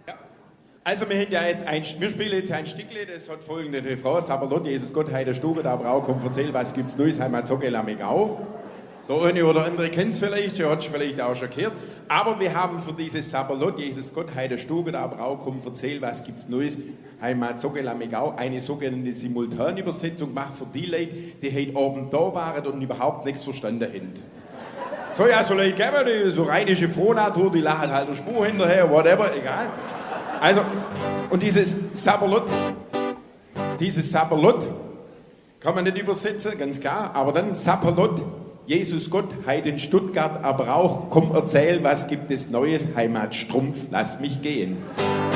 Also wir spielen jetzt ein Stückle, das hat folgende Refrain: Saberlot, Jesus Gott, Heide Stube, da Brau, komm, erzähl, was gibt's Neues, Heimat, Sockel, Amigau. Der eine oder andere kennt es vielleicht, schon hat es vielleicht auch schon gehört. Aber wir haben für dieses Saberlot, Jesus Gott, Heide Stube, da Brau, komm, erzähl, was gibt's Neues, Heimat, Sockel, Amigau, eine sogenannte Simultanübersetzung gemacht für die Leute, die heute Abend da waren und überhaupt nichts verstanden haben. So, ja, so Leute geben, die so rheinische Frohnatur, die lachen halt der Spur hinterher, whatever, egal. Also, und dieses Saberlot kann man nicht übersetzen, ganz klar, aber dann Saperlot, Jesus Gott, Heiden Stuttgart, aber auch, komm erzähl, was gibt es Neues, Heimat Strumpf, lass mich gehen.